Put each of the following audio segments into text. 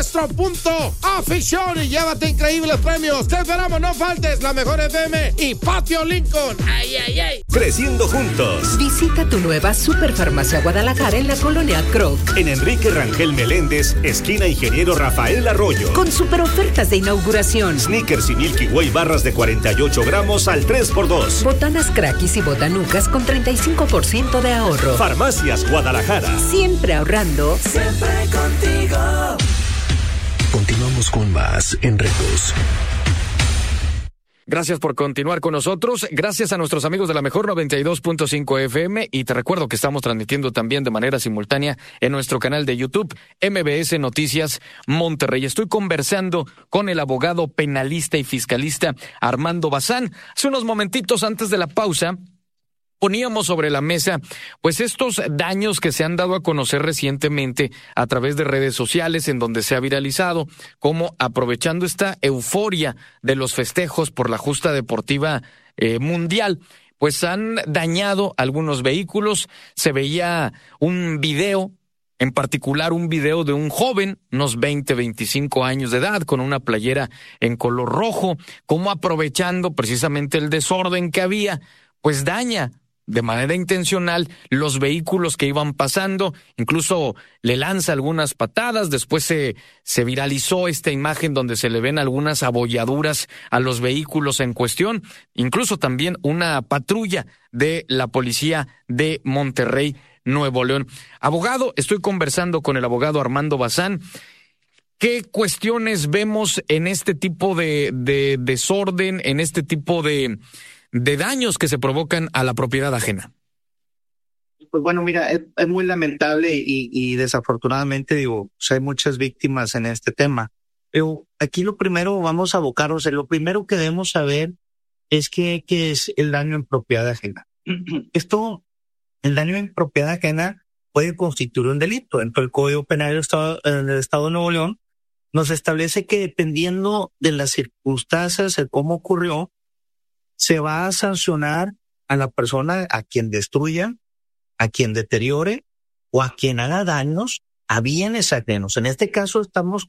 nuestro punto afición y llévate increíbles premios. Te esperamos, no faltes, la mejor FM y Patio Lincoln. ¡Ay, ay, ay! Creciendo juntos. Visita tu nueva Superfarmacia Guadalajara en la colonia Croc. En Enrique Rangel Meléndez, esquina Ingeniero Rafael Arroyo. Con super ofertas de inauguración. Snickers y Milky Way barras de 48 gramos al 3x2. Botanas Crackis y Botanucas con 35% de ahorro. Farmacias Guadalajara. Siempre ahorrando. Siempre contigo. Continuamos con más en Retos. Gracias por continuar con nosotros. Gracias a nuestros amigos de la mejor 92.5 FM. Y te recuerdo que estamos transmitiendo también de manera simultánea en nuestro canal de YouTube, MBS Noticias Monterrey. Estoy conversando con el abogado penalista y fiscalista Armando Bazán. Hace unos momentitos antes de la pausa, poníamos sobre la mesa pues estos daños que se han dado a conocer recientemente a través de redes sociales en donde se ha viralizado, como aprovechando esta euforia de los festejos por la justa deportiva mundial, pues han dañado algunos vehículos. Se veía un video, en particular un video de un joven, unos 20, 25 años de edad, con una playera en color rojo, como aprovechando precisamente el desorden que había, pues daña de manera intencional los vehículos que iban pasando, incluso le lanza algunas patadas. Después se viralizó esta imagen donde se le ven algunas abolladuras a los vehículos en cuestión, incluso también una patrulla de la policía de Monterrey, Nuevo León. Abogado, estoy conversando con el abogado Armando Bazán. ¿Qué cuestiones vemos en este tipo de desorden, en este tipo de daños que se provocan a la propiedad ajena? Pues bueno, mira, es muy lamentable y desafortunadamente, digo, hay muchas víctimas en este tema. Pero aquí lo primero, vamos a abocarnos, lo primero que debemos saber es qué es el daño en propiedad ajena. El daño en propiedad ajena puede constituir un delito. Dentro del Código Penal del Estado de Nuevo León nos establece que dependiendo de las circunstancias, de cómo ocurrió, se va a sancionar a la persona a quien destruya, a quien deteriore o a quien haga daños a bienes ajenos. En este caso estamos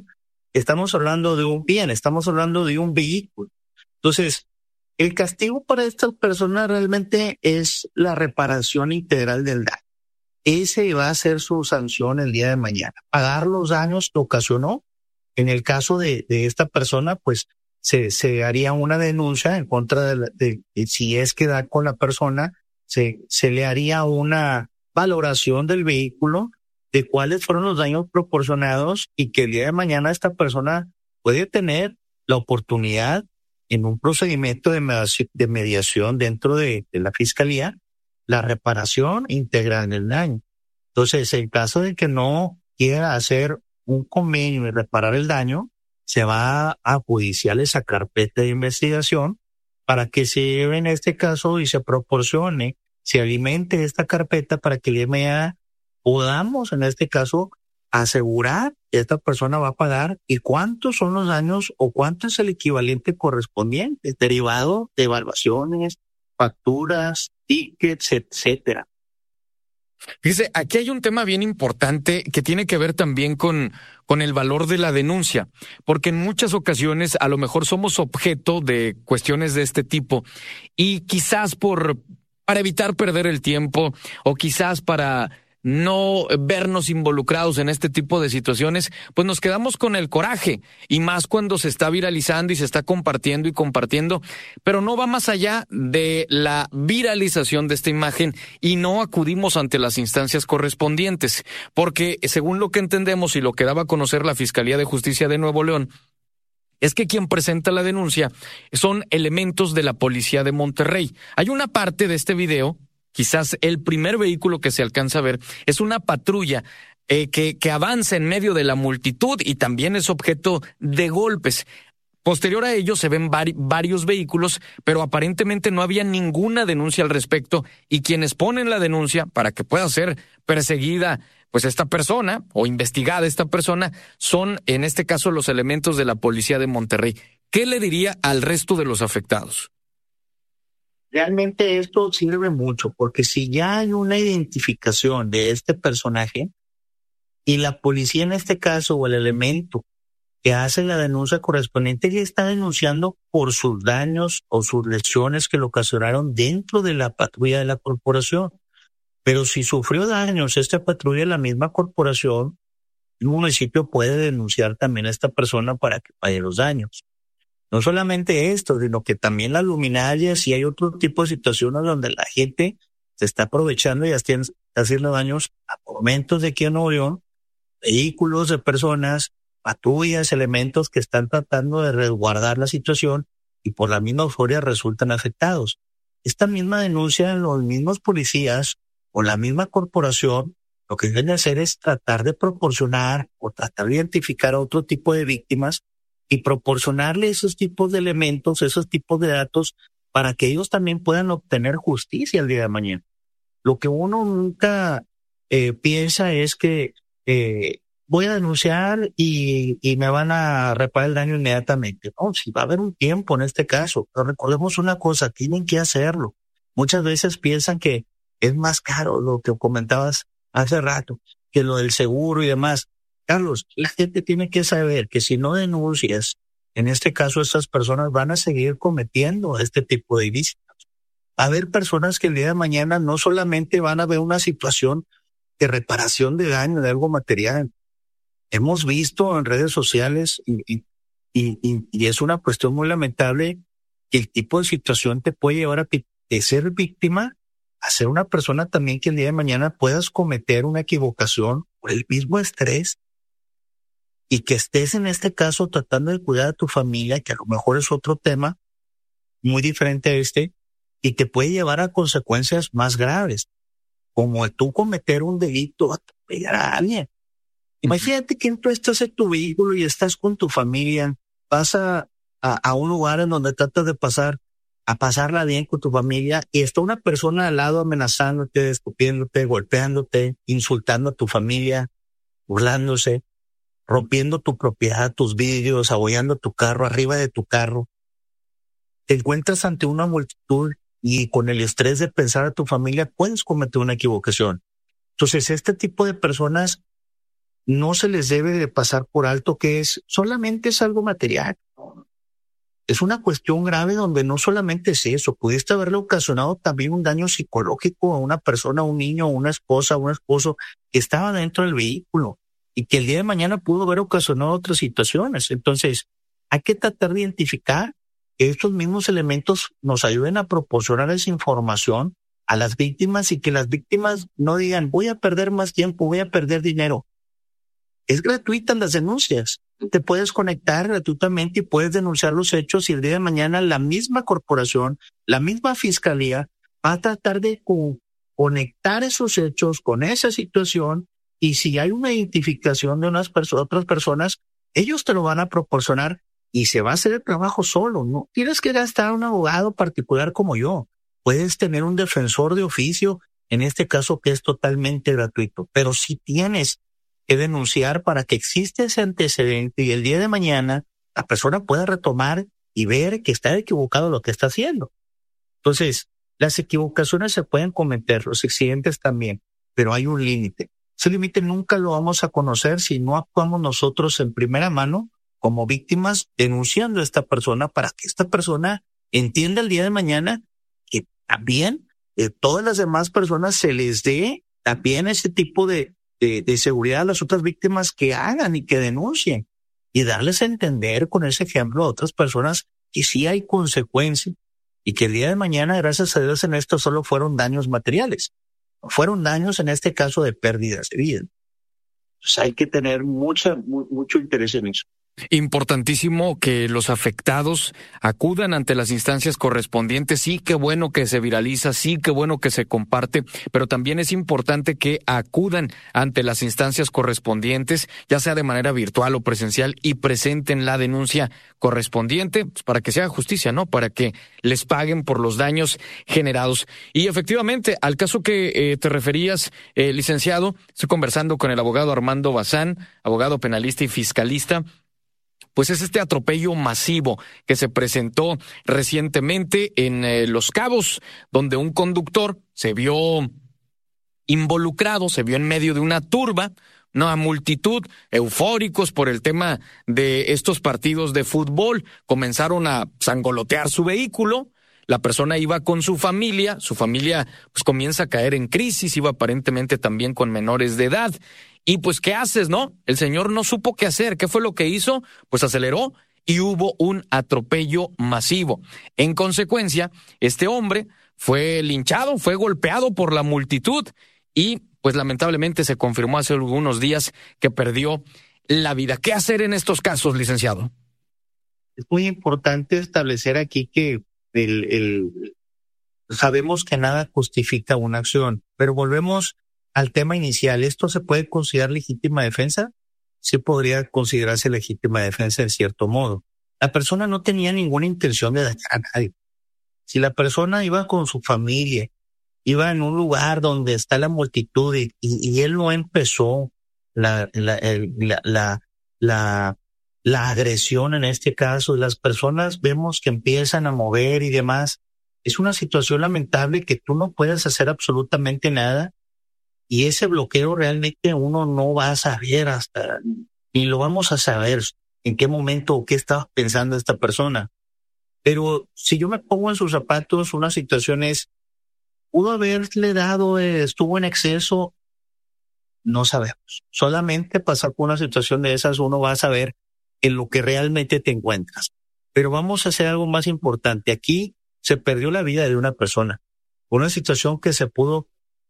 hablando de un bien, estamos hablando de un vehículo. Entonces, el castigo para esta persona realmente es la reparación integral del daño. Ese va a ser su sanción el día de mañana. Pagar los daños que ocasionó. En el caso de esta persona, pues se haría una denuncia en contra de si es que da con la persona, se le haría una valoración del vehículo, de cuáles fueron los daños proporcionados y que el día de mañana esta persona puede tener la oportunidad en un procedimiento de mediación dentro de la fiscalía, la reparación integral del daño. Entonces, en caso de que no quiera hacer un convenio y reparar el daño, se va a judiciales a carpeta de investigación para que se lleve en este caso y se proporcione, se alimente esta carpeta para que el día podamos en este caso asegurar que esta persona va a pagar y cuántos son los daños o cuánto es el equivalente correspondiente, derivado de evaluaciones, facturas, tickets, etcétera. Fíjese, aquí hay un tema bien importante que tiene que ver también con el valor de la denuncia, porque en muchas ocasiones a lo mejor somos objeto de cuestiones de este tipo y quizás para evitar perder el tiempo o quizás para no vernos involucrados en este tipo de situaciones, pues nos quedamos con el coraje, y más cuando se está viralizando y se está compartiendo, pero no va más allá de la viralización de esta imagen y no acudimos ante las instancias correspondientes, porque según lo que entendemos y lo que daba a conocer la Fiscalía de Justicia de Nuevo León, es que quien presenta la denuncia son elementos de la Policía de Monterrey. Hay una parte de este video, quizás el primer vehículo que se alcanza a ver, es una patrulla que avanza en medio de la multitud y también es objeto de golpes. Posterior a ello se ven varios vehículos, pero aparentemente no había ninguna denuncia al respecto, y quienes ponen la denuncia para que pueda ser perseguida pues esta persona o investigada esta persona son en este caso los elementos de la Policía de Monterrey. ¿Qué le diría al resto de los afectados? Realmente esto sirve mucho porque si ya hay una identificación de este personaje, y la policía en este caso, o el elemento que hace la denuncia correspondiente, ya está denunciando por sus daños o sus lesiones que le ocasionaron dentro de la patrulla de la corporación. Pero si sufrió daños esta patrulla de la misma corporación, el municipio puede denunciar también a esta persona para que pague los daños. No solamente esto, sino que también las luminarias, y hay otro tipo de situaciones donde la gente se está aprovechando y está haciendo daños a momentos de aquí en Nuevo León, vehículos de personas, patrullas, elementos que están tratando de resguardar la situación y por la misma euforia resultan afectados. Esta misma denuncia, los mismos policías o la misma corporación, lo que deben hacer es tratar de proporcionar o tratar de identificar a otro tipo de víctimas y proporcionarle esos tipos de elementos, esos tipos de datos, para que ellos también puedan obtener justicia el día de mañana. Lo que uno nunca piensa es que voy a denunciar y me van a reparar el daño inmediatamente. No, si va a haber un tiempo en este caso, pero recordemos una cosa, tienen que hacerlo. Muchas veces piensan que es más caro lo que comentabas hace rato, que lo del seguro y demás. Carlos, la gente tiene que saber que si no denuncias, en este caso estas personas van a seguir cometiendo este tipo de ilícitos. Va a haber personas que el día de mañana no solamente van a ver una situación de reparación de daño, de algo material. Hemos visto en redes sociales y es una cuestión muy lamentable que el tipo de situación te puede llevar de ser víctima a ser una persona también que el día de mañana puedas cometer una equivocación por el mismo estrés y que estés en este caso tratando de cuidar a tu familia, que a lo mejor es otro tema muy diferente a este, y te puede llevar a consecuencias más graves, como tú cometer un delito, atropellar a alguien. Imagínate que tú estás en tu vehículo y estás con tu familia, vas a un lugar en donde tratas de pasarla bien con tu familia y está una persona al lado amenazándote, escupiéndote, golpeándote, insultando a tu familia, burlándose, rompiendo tu propiedad, tus vidrios, abollando tu carro, arriba de tu carro. Te encuentras ante una multitud y con el estrés de pensar a tu familia puedes cometer una equivocación. Entonces, este tipo de personas no se les debe de pasar por alto que solamente es algo material. Es una cuestión grave donde no solamente es eso, pudiste haberle ocasionado también un daño psicológico a una persona, a un niño, a una esposa, a un esposo que estaba dentro del vehículo y que el día de mañana pudo haber ocasionado otras situaciones. Entonces, hay que tratar de identificar que estos mismos elementos nos ayuden a proporcionar esa información a las víctimas y que las víctimas no digan, voy a perder más tiempo, voy a perder dinero. Es gratuita las denuncias. Te puedes conectar gratuitamente y puedes denunciar los hechos y el día de mañana la misma corporación, la misma fiscalía va a tratar de conectar esos hechos con esa situación y si hay una identificación de otras personas, ellos te lo van a proporcionar y se va a hacer el trabajo solo. No tienes que gastar un abogado particular como yo. Puedes tener un defensor de oficio, en este caso que es totalmente gratuito, pero si tienes que denunciar para que exista ese antecedente y el día de mañana la persona pueda retomar y ver que está equivocado lo que está haciendo. Entonces, las equivocaciones se pueden cometer, los accidentes también, pero hay un límite. Ese límite nunca lo vamos a conocer si no actuamos nosotros en primera mano como víctimas denunciando a esta persona para que esta persona entienda el día de mañana que también todas las demás personas se les dé también ese tipo de seguridad a las otras víctimas que hagan y que denuncien y darles a entender con ese ejemplo a otras personas que sí hay consecuencias y que el día de mañana, gracias a Dios, en esto solo fueron daños materiales, fueron daños en este caso de pérdidas de vida. Entonces hay que tener mucho interés en eso. Importantísimo que los afectados acudan ante las instancias correspondientes. Sí, qué bueno que se viraliza, sí, qué bueno que se comparte, pero también es importante que acudan ante las instancias correspondientes, ya sea de manera virtual o presencial, y presenten la denuncia correspondiente pues, para que se haga justicia, ¿no? Para que les paguen por los daños generados. Y efectivamente, al caso que te referías, licenciado, estoy conversando con el abogado Armando Bazán, abogado penalista y fiscalista. Pues es este atropello masivo que se presentó recientemente en Los Cabos, donde un conductor se vio involucrado, se vio en medio de una turba, una multitud eufóricos por el tema de estos partidos de fútbol. Comenzaron a sangolotear su vehículo. La persona iba con su familia pues comienza a caer en crisis, iba aparentemente también con menores de edad. Y pues, ¿qué haces, no? El señor no supo qué hacer. ¿Qué fue lo que hizo? Pues aceleró y hubo un atropello masivo. En consecuencia, este hombre fue linchado, fue golpeado por la multitud y pues lamentablemente se confirmó hace algunos días que perdió la vida. ¿Qué hacer en estos casos, licenciado? Es muy importante establecer aquí que sabemos que nada justifica una acción, pero volvemos al tema inicial. ¿Esto se puede considerar legítima defensa? Sí podría considerarse legítima defensa en cierto modo. La persona no tenía ninguna intención de dañar a nadie. Si la persona iba con su familia, iba en un lugar donde está la multitud y él no empezó la agresión en este caso, las personas vemos que empiezan a mover y demás. Es una situación lamentable que tú no puedes hacer absolutamente nada y ese bloqueo realmente uno no va a saber ni lo vamos a saber en qué momento o qué estaba pensando esta persona. Pero si yo me pongo en sus zapatos, una situación es, pudo haberle dado, estuvo en exceso, no sabemos. Solamente pasar por una situación de esas uno va a saber en lo que realmente te encuentras. Pero vamos a hacer algo más importante. Aquí se perdió la vida de una persona. Una situación que se pudo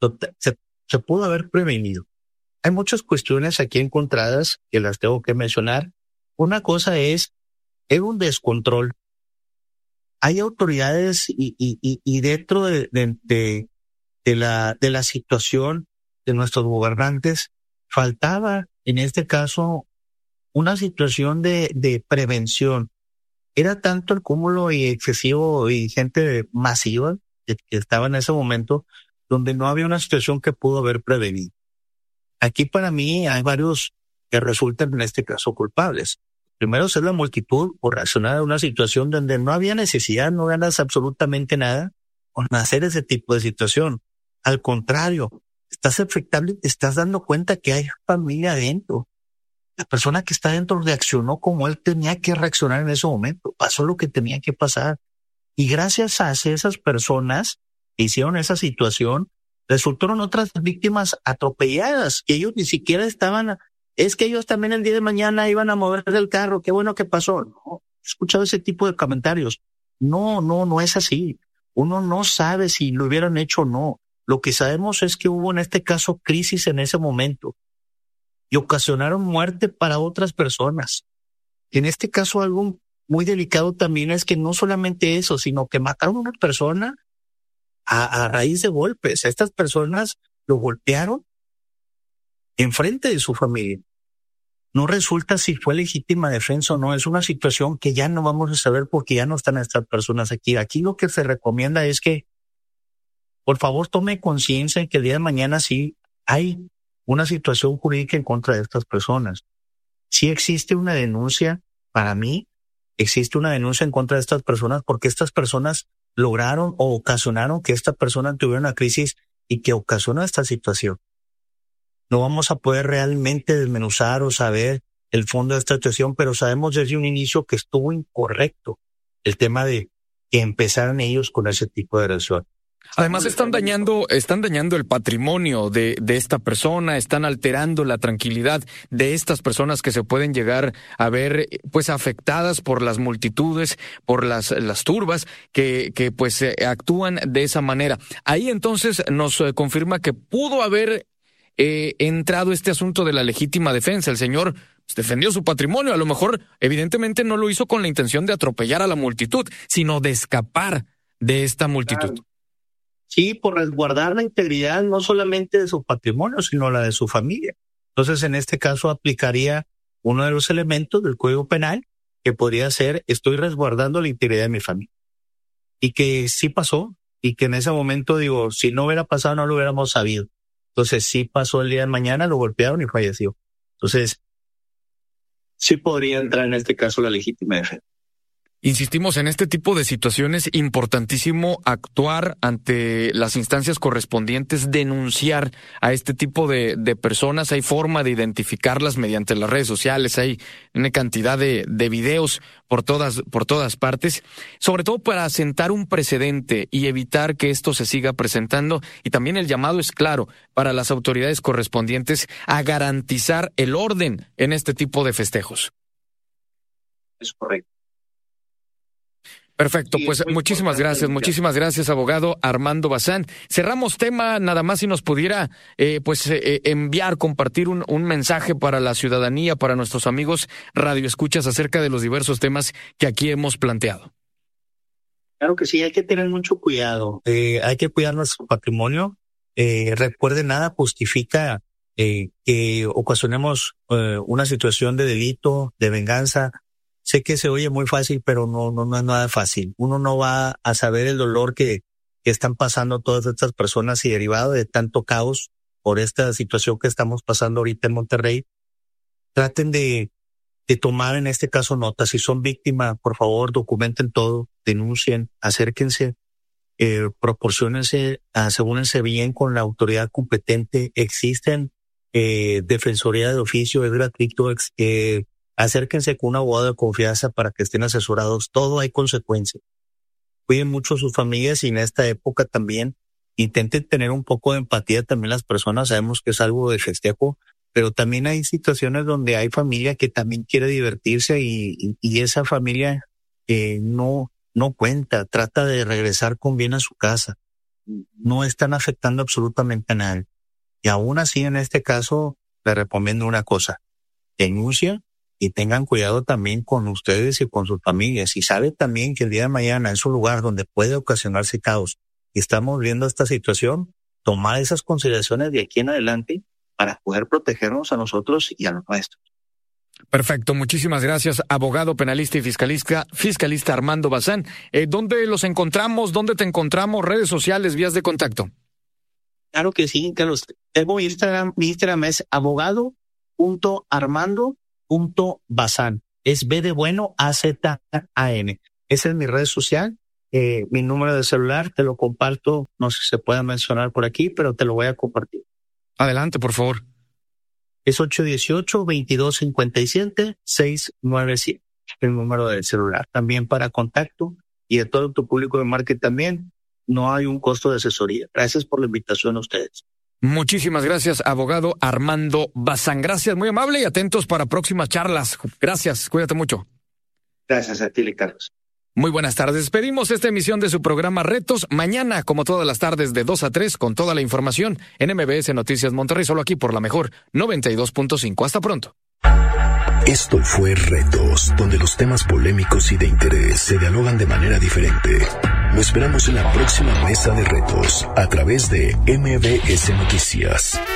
haber prevenido. Hay muchas cuestiones aquí encontradas que las tengo que mencionar. Una cosa es un descontrol. Hay autoridades y dentro de la situación de nuestros gobernantes faltaba, en este caso, una situación de prevención. Era tanto el cúmulo y excesivo y gente masiva que estaba en ese momento donde no había una situación que pudo haber prevenido. Aquí para mí hay varios que resultan en este caso culpables. Primero es la multitud por reaccionar a una situación donde no había necesidad, no ganas absolutamente nada con hacer ese tipo de situación. Al contrario, estás afectable y te estás dando cuenta que hay familia adentro. La persona que está dentro reaccionó como él tenía que reaccionar en ese momento. Pasó lo que tenía que pasar. Y gracias a esas personas que hicieron esa situación, resultaron otras víctimas atropelladas, que ellos ni siquiera estaban... Es que ellos también el día de mañana iban a mover del carro. Qué bueno que pasó. No, he escuchado ese tipo de comentarios. No es así. Uno no sabe si lo hubieran hecho o no. Lo que sabemos es que hubo en este caso crisis en ese momento y ocasionaron muerte para otras personas. En este caso algo muy delicado también es que no solamente eso, sino que mataron a una persona a raíz de golpes. Estas personas lo golpearon enfrente de su familia. No resulta si fue legítima defensa o no. Es una situación que ya no vamos a saber porque ya no están estas personas aquí. Aquí lo que se recomienda es que, por favor, tome conciencia de que el día de mañana sí hay una situación jurídica en contra de estas personas. Sí existe una denuncia, para mí, existe una denuncia en contra de estas personas porque estas personas lograron o ocasionaron que esta persona tuviera una crisis y que ocasionó esta situación. No vamos a poder realmente desmenuzar o saber el fondo de esta situación, pero sabemos desde un inicio que estuvo incorrecto el tema de que empezaran ellos con ese tipo de relación. Además están dañando el patrimonio de esta persona, están alterando la tranquilidad de estas personas que se pueden llegar a ver pues afectadas por las multitudes, por las turbas que pues actúan de esa manera. Ahí entonces nos confirma que pudo haber entrado este asunto de la legítima defensa. El señor defendió su patrimonio, a lo mejor evidentemente no lo hizo con la intención de atropellar a la multitud, sino de escapar de esta multitud. Claro. Sí, por resguardar la integridad no solamente de su patrimonio, sino la de su familia. Entonces, en este caso aplicaría uno de los elementos del Código Penal que podría ser, estoy resguardando la integridad de mi familia. Y que sí pasó, y que en ese momento, digo, si no hubiera pasado no lo hubiéramos sabido. Entonces sí pasó el día de mañana, lo golpearon y falleció. Entonces, sí podría entrar en este caso la legítima defensa. Insistimos, en este tipo de situaciones, importantísimo actuar ante las instancias correspondientes, denunciar a este tipo de personas. Hay forma de identificarlas mediante las redes sociales, hay una cantidad de videos por todas partes, sobre todo para sentar un precedente y evitar que esto se siga presentando. Y también el llamado es claro para las autoridades correspondientes a garantizar el orden en este tipo de festejos. Es correcto. Perfecto, pues muchísimas gracias, abogado Armando Bazán. Cerramos tema, nada más si nos pudiera enviar, compartir un mensaje para la ciudadanía, para nuestros amigos radioescuchas acerca de los diversos temas que aquí hemos planteado. Claro que sí, hay que tener mucho cuidado, hay que cuidar nuestro patrimonio. Recuerde, nada justifica que ocasionemos una situación de delito, de venganza. Sé que se oye muy fácil, pero no es nada fácil. Uno no va a saber el dolor que están pasando todas estas personas y derivado de tanto caos por esta situación que estamos pasando ahorita en Monterrey. Traten de tomar en este caso nota. Si son víctimas, por favor, documenten todo, denuncien, acérquense, proporciónense, asegúrense bien con la autoridad competente. Existen defensoría de oficio, es gratuito, acérquense con un abogado de confianza para que estén asesorados. Todo hay consecuencias. Cuiden mucho a sus familias y en esta época también intenten tener un poco de empatía también las personas. Sabemos que es algo de festejo, pero también hay situaciones donde hay familia que también quiere divertirse y esa familia no cuenta, trata de regresar con bien a su casa. No están afectando absolutamente a nadie. Y aún así, en este caso, les recomiendo una cosa. Denuncia. Y tengan cuidado también con ustedes y con sus familias. Y sabe también que el día de mañana es un lugar donde puede ocasionarse caos. Y estamos viendo esta situación, tomar esas consideraciones de aquí en adelante para poder protegernos a nosotros y a los nuestros. Perfecto, muchísimas gracias, abogado, penalista y fiscalista Armando Bazán. ¿Dónde los encontramos? ¿Dónde te encontramos? Redes sociales, vías de contacto. Claro que sí, Carlos. Tengo mi Instagram es abogado.armando.bazán. Es B de bueno, AZAN. Esa es mi red social. Mi número de celular te lo comparto. No sé si se puede mencionar por aquí, pero te lo voy a compartir. Adelante, por favor. Es 818-2257-697. El número del celular. También para contacto y de todo tu público de marketing también. No hay un costo de asesoría. Gracias por la invitación a ustedes. Muchísimas gracias, abogado Armando Bazán. Gracias, muy amable y atentos para próximas charlas. Gracias, cuídate mucho. Gracias a ti, Carlos. Muy buenas tardes. Despedimos esta emisión de su programa Retos. Mañana, como todas las tardes, de 2 a 3, con toda la información en MBS Noticias Monterrey, solo aquí por la mejor 92.5. Hasta pronto. Esto fue Retos, donde los temas polémicos y de interés se dialogan de manera diferente. Lo esperamos en la próxima mesa de retos a través de MBS Noticias.